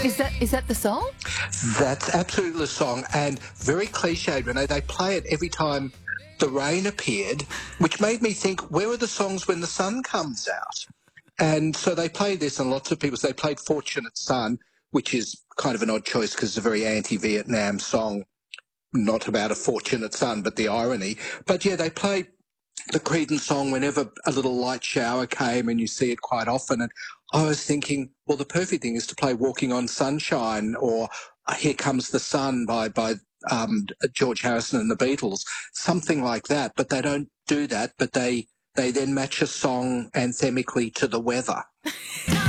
Is that the song? That's absolutely the song, and very cliched, Renee. They play it every time the rain appeared, which made me think, where are the songs when the sun comes out? And so they played this, and lots of people, they played Fortunate Son, which is kind of an odd choice because it's a very anti-Vietnam song, not about a fortunate son, but the irony. But yeah, they played the Creedence song whenever a little light shower came, and you see it quite often. And I was thinking, well, the perfect thing is to play Walking on Sunshine or Here Comes the Sun by George Harrison and the Beatles, something like that. But they don't do that, but they then match a song anthemically to the weather.